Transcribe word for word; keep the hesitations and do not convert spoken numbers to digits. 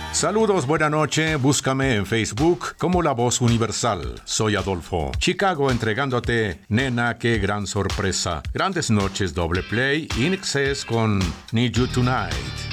Saludos, buena noche, búscame en Facebook como La Voz Universal. Soy Adolfo. Chicago entregándote Nena, qué gran sorpresa. Grandes noches, doble play, In Excess con Need You Tonight.